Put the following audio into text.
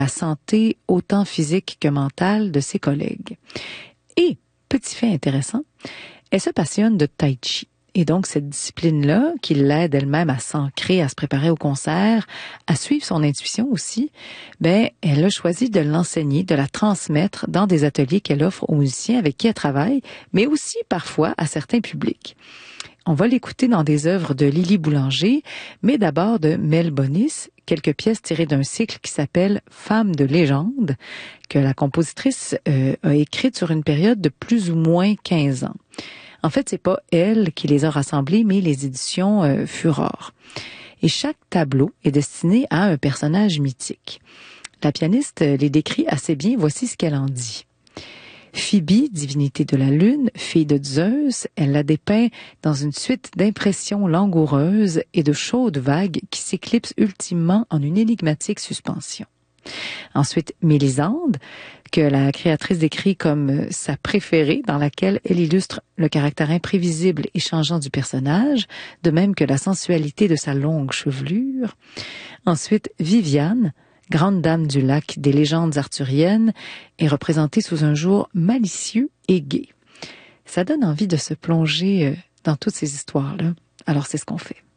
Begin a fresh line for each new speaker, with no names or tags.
la santé autant physique que mentale de ses collègues. Et, petit fait intéressant, elle se passionne de tai chi. Et donc, cette discipline-là, qui l'aide elle-même à s'ancrer, à se préparer au concert, à suivre son intuition aussi, elle a choisi de l'enseigner, de la transmettre dans des ateliers qu'elle offre aux musiciens avec qui elle travaille, mais aussi parfois à certains publics. On va l'écouter dans des œuvres de Lily Boulanger, mais d'abord de Mel Bonis, quelques pièces tirées d'un cycle qui s'appelle Femmes de légende, que la compositrice a écrite sur une période de plus ou moins 15 ans. En fait, c'est pas elle qui les a rassemblés, mais les éditions Furore. Et chaque tableau est destiné à un personnage mythique. La pianiste les décrit assez bien, voici ce qu'elle en dit. Phoebe, divinité de la lune, fille de Zeus, elle la dépeint dans une suite d'impressions langoureuses et de chaudes vagues qui s'éclipsent ultimement en une énigmatique suspension. Ensuite, Mélisande, que la créatrice décrit comme sa préférée, dans laquelle elle illustre le caractère imprévisible et changeant du personnage, de même que la sensualité de sa longue chevelure. Ensuite, Viviane, grande dame du lac des légendes arthuriennes, est représentée sous un jour malicieux et gai. Ça donne envie de se plonger dans toutes ces histoires-là. Alors c'est ce qu'on fait.